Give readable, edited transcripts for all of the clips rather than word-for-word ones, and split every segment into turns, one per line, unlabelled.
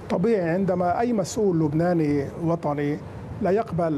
طبيعي عندما أي مسؤول لبناني وطني لا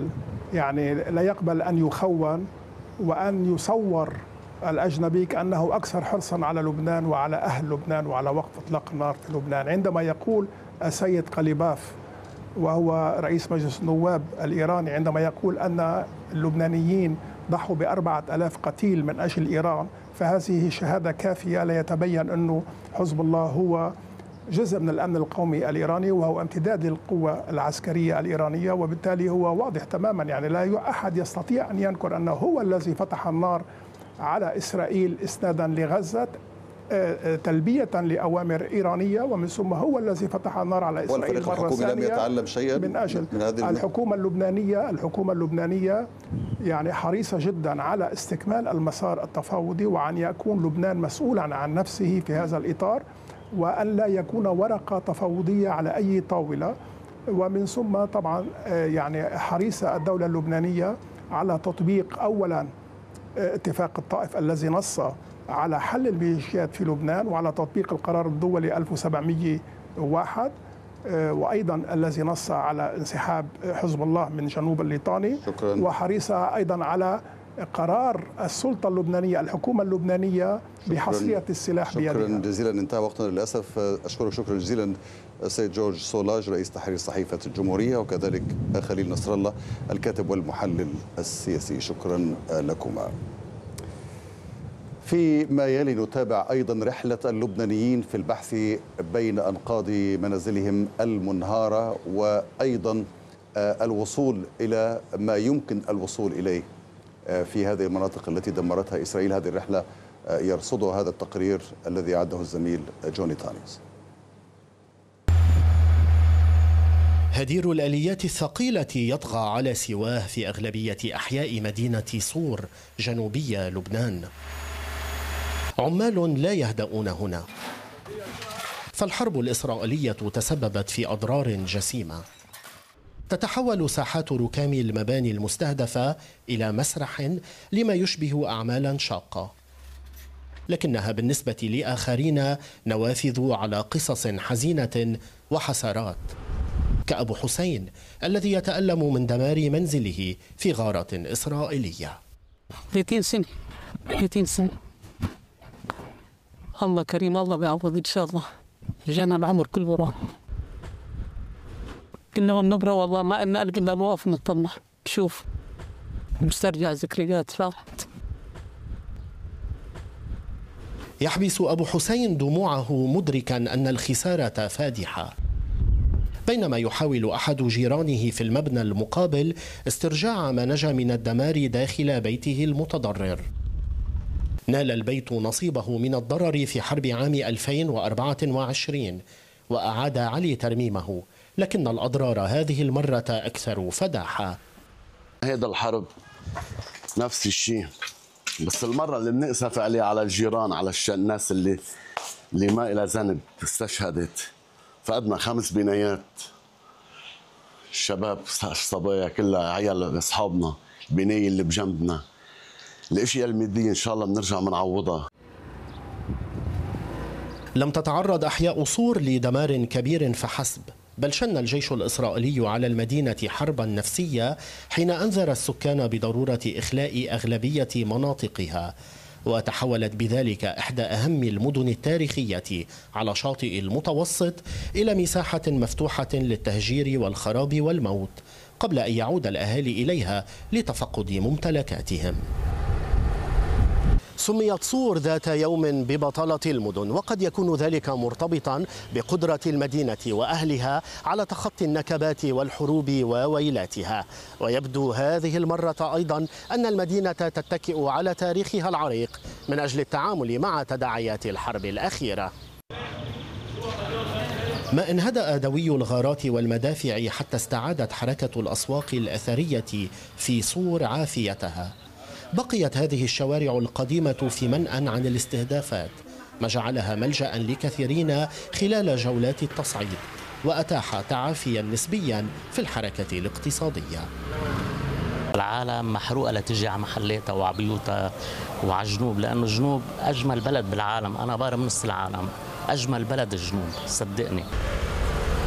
يقبل أن يخون وأن يصور الأجنبي كأنه أكثر حرصا على لبنان وعلى أهل لبنان وعلى وقف إطلاق النار في لبنان. عندما يقول السيد قليباف وهو رئيس مجلس النواب الإيراني، عندما يقول أن اللبنانيين ضحوا ب4000 قتيل من أجل إيران، فهذه شهادة كافية ليتبين أنه حزب الله هو جزء من الأمن القومي الإيراني وهو امتداد للقوة العسكرية الإيرانية، وبالتالي هو واضح تماما. يعني لا أحد يستطيع أن ينكر أنه هو الذي فتح النار على إسرائيل إسنادا لغزة تلبية لأوامر إيرانية، ومن ثم هو الذي فتح النار على إسرائيل مرة ثانية.
لم يتعلم شيئا
من أجل
من هذه
الحكومة اللبنانية يعني حريصة جدا على استكمال المسار التفاوضي، وأن يكون لبنان مسؤولا عن نفسه في هذا الإطار، وأن لا يكون ورقة تفاوضية على أي طاولة. ومن ثم طبعا يعني حريصة الدولة اللبنانية على تطبيق أولا اتفاق الطائف الذي نص على حل الميليشيات في لبنان، وعلى تطبيق القرار الدولي 1701، وأيضا الذي نص على انسحاب حزب الله من جنوب الليطاني.
شكرا.
وحريصة أيضا على قرار السلطة اللبنانية، الحكومة اللبنانية بحصرية السلاح بيدها.
شكرا جزيلا، انتهى وقتنا للأسف. أشكرك شكرا جزيلا السيد جورج سولاج رئيس تحرير صحيفة الجمهورية، وكذلك خليل نصر الله الكاتب والمحلل السياسي. شكرا لكما. فيما يلي نتابع أيضا رحلة اللبنانيين في البحث بين أنقاض منازلهم المنهارة، وأيضا الوصول إلى ما يمكن الوصول إليه في هذه المناطق التي دمرتها إسرائيل. هذه الرحلة يرصدها هذا التقرير الذي أعده الزميل جوني تانيس.
هدير الآليات الثقيلة يطغى على سواه في أغلبية أحياء مدينة صور جنوبي لبنان. عمال لا يهدؤون هنا، فالحرب الإسرائيلية تسببت في أضرار جسيمة. تتحول ساحات ركام المباني المستهدفة إلى مسرح لما يشبه أعمالا شاقة، لكنها بالنسبة لآخرين نوافذ على قصص حزينة وحسرات، كأبو حسين الذي يتألم من دمار منزله في غارة إسرائيلية.
30 سنة الله كريم، الله بيعوض إن شاء الله. جانا العمر كله راح، كنا النبرة والله ما إن قلب إلا نوقف نطلع نشوف نسترجع ذكريات راحت.
يحبس أبو حسين دموعه مدركا أن الخسارة فادحة، بينما يحاول أحد جيرانه في المبنى المقابل استرجاع ما نجا من الدمار داخل بيته المتضرر. نال البيت نصيبه من الضرر في حرب عام 2024 وأعاد علي ترميمه، لكن الأضرار هذه المرة أكثر فداحة.
هذا الحرب نفس الشيء، بس المرة اللي بنأسف عليها على الجيران، على الناس اللي ما إلى ذنب استشهدت. فقدنا 5 بنايات، الشباب الصبايا كلها عيال أصحابنا، البناية اللي بجنبنا. الاشياء المادية إن شاء الله بنرجع بنعوضها.
لم تتعرض أحياء صور لدمار كبير فحسب، بل شن الجيش الإسرائيلي على المدينة حربا نفسية حين أنذر السكان بضرورة إخلاء أغلبية مناطقها، وتحولت بذلك إحدى أهم المدن التاريخية على شاطئ المتوسط إلى مساحة مفتوحة للتهجير والخراب والموت، قبل أن يعود الأهالي إليها لتفقد ممتلكاتهم. سميت صور ذات يوم ببطلة المدن، وقد يكون ذلك مرتبطا بقدرة المدينة وأهلها على تخطي النكبات والحروب وويلاتها. ويبدو هذه المرة أيضا أن المدينة تتكئ على تاريخها العريق من أجل التعامل مع تداعيات الحرب الأخيرة. ما إن هدأ دوي الغارات والمدافع حتى استعادت حركة الأسواق الأثرية في صور عافيتها، بقيت هذه الشوارع القديمة في منأى عن الاستهدافات، ما جعلها ملجأ لكثيرين خلال جولات التصعيد، وأتاح تعافيا نسبيا في الحركة الاقتصادية.
العالم محروقة لتجي على محلاتها وعلى بيوتها وعلى الجنوب، لأنه الجنوب أجمل بلد بالعالم. أنا بارى من نص العالم، أجمل بلد الجنوب صدقني.